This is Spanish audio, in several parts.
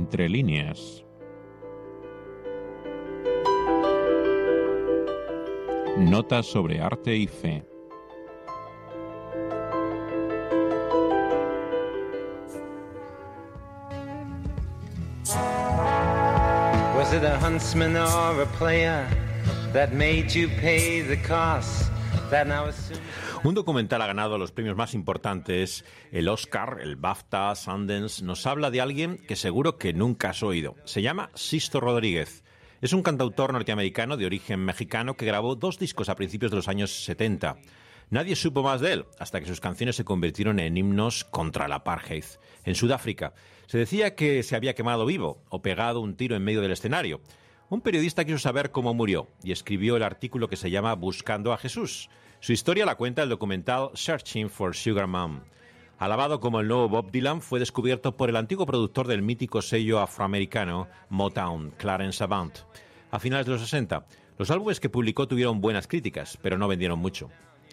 Entre líneas. Notas sobre arte y fe. Was it a huntsman or a player that made you pay the cost that now assume... Un documental ha ganado los premios más importantes, el Oscar, el BAFTA, Sundance. Nos habla de alguien que seguro que nunca has oído. Se llama Sisto Rodríguez. Es un cantautor norteamericano de origen mexicano que grabó 2 discos a principios de los años 70. Nadie supo más de él hasta que sus canciones se convirtieron en himnos contra el apartheid. En Sudáfrica se decía que se había quemado vivo o pegado un tiro en medio del escenario. Un periodista quiso saber cómo murió y escribió el artículo que se llama Buscando a Jesús. Su historia la cuenta el documental Searching for Sugar Mom. Alabado como el nuevo Bob Dylan, fue descubierto por el antiguo productor del mítico sello afroamericano Motown, Clarence Avant. A finales de los 60, los álbumes que publicó tuvieron buenas críticas, pero no vendieron mucho.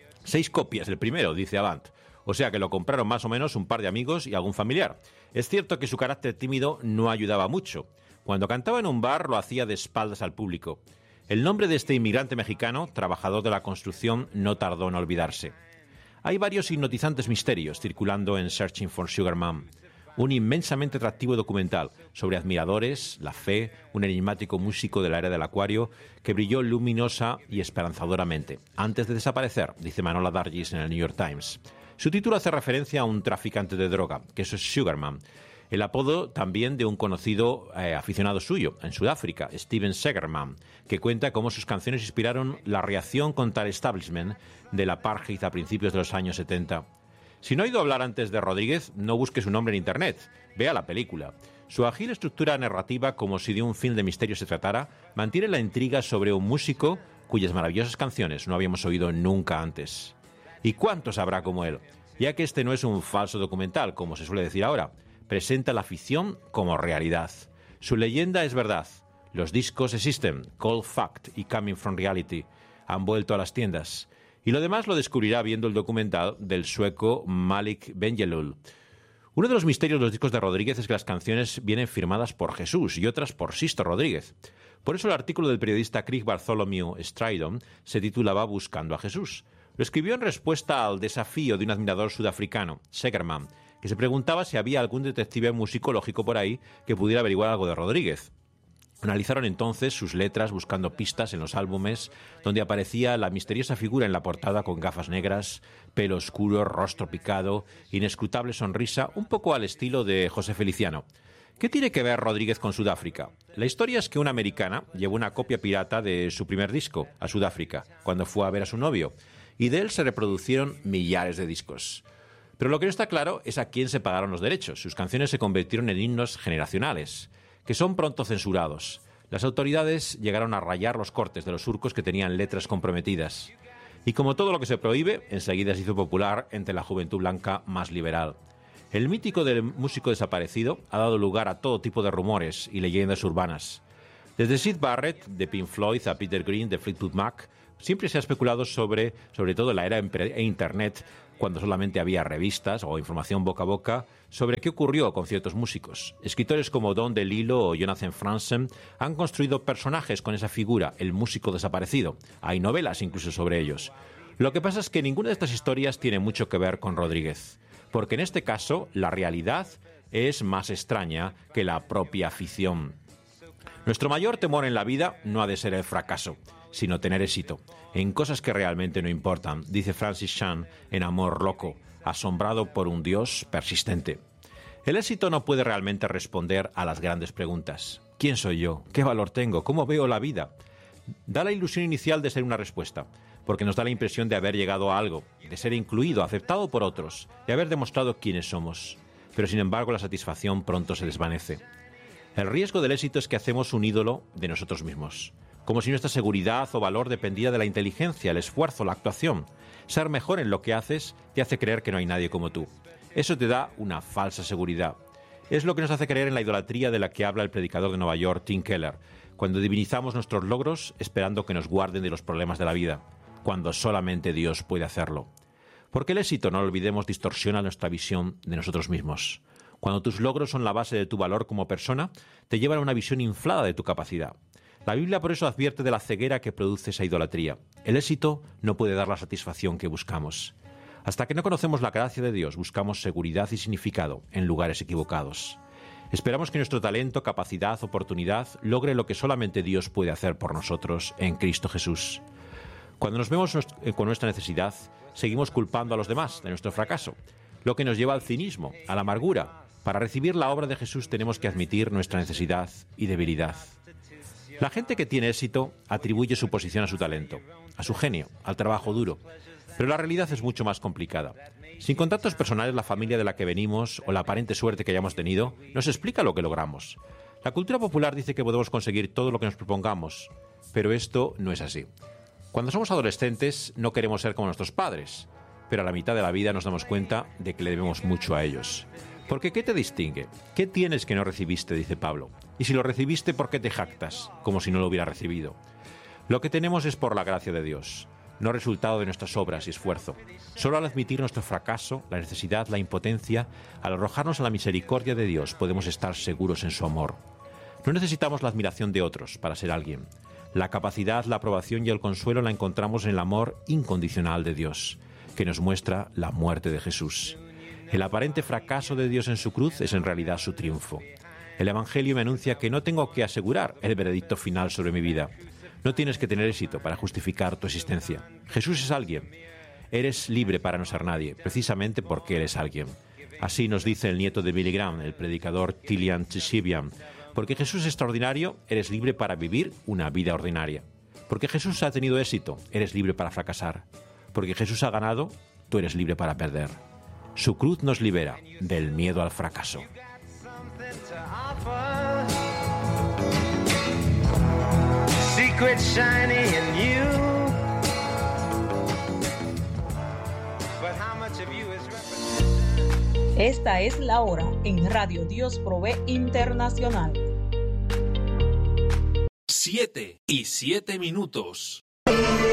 6 copias el primero, dice Avant. O sea que lo compraron más o menos un par de amigos y algún familiar. Es cierto que su carácter tímido no ayudaba mucho. Cuando cantaba en un bar lo hacía de espaldas al público. El nombre de este inmigrante mexicano, trabajador de la construcción, no tardó en olvidarse. Hay varios hipnotizantes misterios circulando en Searching for Sugar Mom. Un inmensamente atractivo documental sobre admiradores, la fe, un enigmático músico de la era del acuario que brilló luminosa y esperanzadoramente, antes de desaparecer, dice Manola Dargis en el New York Times. Su título hace referencia a un traficante de droga, que es Sugarman, el apodo también de un conocido aficionado suyo en Sudáfrica, Steven Segerman, que cuenta cómo sus canciones inspiraron la reacción contra el establishment del apartheid a principios de los años 70. Si no ha oído hablar antes de Rodríguez, no busque su nombre en Internet, vea la película. Su ágil estructura narrativa, como si de un film de misterio se tratara, mantiene la intriga sobre un músico cuyas maravillosas canciones no habíamos oído nunca antes. ¿Y cuántos habrá como él? Ya que este no es un falso documental, como se suele decir ahora, presenta la ficción como realidad. Su leyenda es verdad. Los discos existen, Cold Fact y Coming from Reality, han vuelto a las tiendas. Y lo demás lo descubrirá viendo el documental del sueco Malik Benjelloul. Uno de los misterios de los discos de Rodríguez es que las canciones vienen firmadas por Jesús y otras por Sisto Rodríguez. Por eso el artículo del periodista Craig Bartholomew Stridon se titulaba Buscando a Jesús. Lo escribió en respuesta al desafío de un admirador sudafricano, Segerman, que se preguntaba si había algún detective musicológico por ahí que pudiera averiguar algo de Rodríguez. Analizaron entonces sus letras buscando pistas en los álbumes donde aparecía la misteriosa figura en la portada con gafas negras, pelo oscuro, rostro picado, inescrutable sonrisa, un poco al estilo de José Feliciano. ¿Qué tiene que ver Rodríguez con Sudáfrica? La historia es que una americana llevó una copia pirata de su primer disco a Sudáfrica cuando fue a ver a su novio, y de él se reproducieron millares de discos. Pero lo que no está claro es a quién se pagaron los derechos. Sus canciones se convirtieron en himnos generacionales, que son pronto censurados. Las autoridades llegaron a rayar los cortes de los surcos que tenían letras comprometidas. Y como todo lo que se prohíbe, enseguida se hizo popular entre la juventud blanca más liberal. El mítico del músico desaparecido ha dado lugar a todo tipo de rumores y leyendas urbanas. Desde Syd Barrett, de Pink Floyd, a Peter Green, de Fleetwood Mac, siempre se ha especulado sobre todo en la era de Internet, cuando solamente había revistas o información boca a boca, sobre qué ocurrió con ciertos músicos. Escritores como Don DeLillo o Jonathan Franzen han construido personajes con esa figura, el músico desaparecido. Hay novelas incluso sobre ellos. Lo que pasa es que ninguna de estas historias tiene mucho que ver con Rodríguez, porque en este caso la realidad es más extraña que la propia ficción. Nuestro mayor temor en la vida no ha de ser el fracaso, sino tener éxito en cosas que realmente no importan, dice Francis Chan en Amor Loco, asombrado por un Dios persistente. El éxito no puede realmente responder a las grandes preguntas. ¿Quién soy yo? ¿Qué valor tengo? ¿Cómo veo la vida? Da la ilusión inicial de ser una respuesta, porque nos da la impresión de haber llegado a algo, de ser incluido, aceptado por otros, de haber demostrado quiénes somos. Pero sin embargo la satisfacción pronto se desvanece. El riesgo del éxito es que hacemos un ídolo de nosotros mismos, como si nuestra seguridad o valor dependiera de la inteligencia, el esfuerzo, la actuación. Ser mejor en lo que haces te hace creer que no hay nadie como tú. Eso te da una falsa seguridad. Es lo que nos hace creer en la idolatría de la que habla el predicador de Nueva York, Tim Keller, cuando divinizamos nuestros logros esperando que nos guarden de los problemas de la vida, cuando solamente Dios puede hacerlo. Porque el éxito, no lo olvidemos, distorsiona nuestra visión de nosotros mismos. Cuando tus logros son la base de tu valor como persona, te llevan a una visión inflada de tu capacidad. La Biblia por eso advierte de la ceguera que produce esa idolatría. El éxito no puede dar la satisfacción que buscamos. Hasta que no conocemos la gracia de Dios, buscamos seguridad y significado en lugares equivocados. Esperamos que nuestro talento, capacidad, oportunidad logre lo que solamente Dios puede hacer por nosotros en Cristo Jesús. Cuando nos vemos con nuestra necesidad, seguimos culpando a los demás de nuestro fracaso, lo que nos lleva al cinismo, a la amargura. Para recibir la obra de Jesús tenemos que admitir nuestra necesidad y debilidad. La gente que tiene éxito atribuye su posición a su talento, a su genio, al trabajo duro. Pero la realidad es mucho más complicada. Sin contactos personales, la familia de la que venimos o la aparente suerte que hayamos tenido nos explica lo que logramos. La cultura popular dice que podemos conseguir todo lo que nos propongamos, pero esto no es así. Cuando somos adolescentes no queremos ser como nuestros padres, pero a la mitad de la vida nos damos cuenta de que le debemos mucho a ellos. Porque ¿qué te distingue? ¿Qué tienes que no recibiste?, dice Pablo. Y si lo recibiste, ¿por qué te jactas? Como si no lo hubiera recibido. Lo que tenemos es por la gracia de Dios, no resultado de nuestras obras y esfuerzo. Solo al admitir nuestro fracaso, la necesidad, la impotencia, al arrojarnos a la misericordia de Dios, podemos estar seguros en su amor. No necesitamos la admiración de otros para ser alguien. La capacidad, la aprobación y el consuelo la encontramos en el amor incondicional de Dios, que nos muestra la muerte de Jesús. El aparente fracaso de Dios en su cruz es en realidad su triunfo. El Evangelio me anuncia que no tengo que asegurar el veredicto final sobre mi vida. No tienes que tener éxito para justificar tu existencia. Jesús es alguien. Eres libre para no ser nadie, precisamente porque eres alguien. Así nos dice el nieto de Billy Graham, el predicador Tillian Tshibian. Porque Jesús es extraordinario, eres libre para vivir una vida ordinaria. Porque Jesús ha tenido éxito, eres libre para fracasar. Porque Jesús ha ganado, tú eres libre para perder. Su cruz nos libera del miedo al fracaso. Esta es la hora en Radio Dios Provee Internacional. 7:07.